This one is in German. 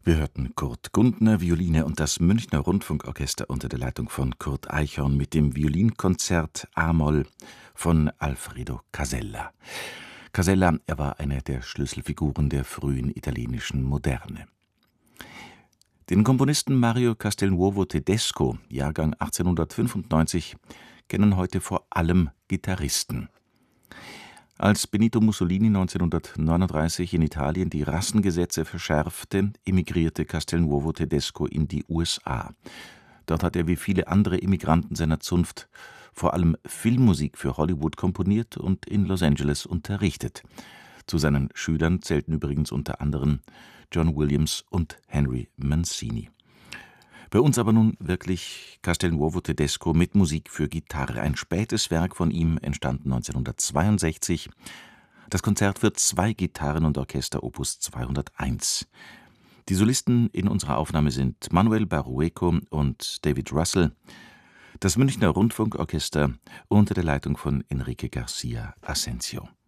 Wir hörten Kurt Gundner, Violine und das Münchner Rundfunkorchester unter der Leitung von Kurt Eichhorn mit dem Violinkonzert a-Moll von Alfredo Casella. Casella, er war eine der Schlüsselfiguren der frühen italienischen Moderne. Den Komponisten Mario Castelnuovo Tedesco, Jahrgang 1895, kennen heute vor allem Gitarristen. Als Benito Mussolini 1939 in Italien die Rassengesetze verschärfte, emigrierte Castelnuovo Tedesco in die USA. Dort hat er wie viele andere Immigranten seiner Zunft vor allem Filmmusik für Hollywood komponiert und in Los Angeles unterrichtet. Zu seinen Schülern zählten übrigens unter anderem John Williams und Henry Mancini. Bei uns aber nun wirklich Castelnuovo Tedesco mit Musik für Gitarre. Ein spätes Werk von ihm entstand 1962. Das Konzert für 2 Gitarren und Orchester Opus 201. Die Solisten in unserer Aufnahme sind Manuel Barrueco und David Russell. Das Münchner Rundfunkorchester unter der Leitung von Enrique García Asensio.